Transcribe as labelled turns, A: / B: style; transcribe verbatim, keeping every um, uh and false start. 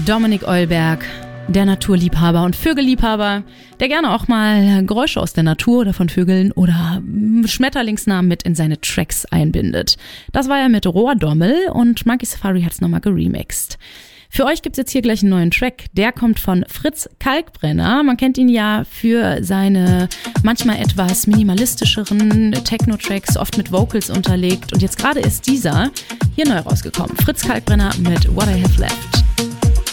A: Dominik Eulberg, der Naturliebhaber und Vögelliebhaber, der gerne auch mal Geräusche aus der Natur oder von Vögeln oder Schmetterlingsnamen mit in seine Tracks einbindet. Das war ja mit Rohrdommel und Monkey Safari hat's nochmal geremixed. Für euch gibt's jetzt hier gleich einen neuen Track. Der kommt von Fritz Kalkbrenner. Man kennt ihn ja für seine manchmal etwas minimalistischeren Techno-Tracks, oft mit Vocals unterlegt. Und jetzt gerade ist dieser hier neu rausgekommen. Fritz Kalkbrenner mit What I Have Left.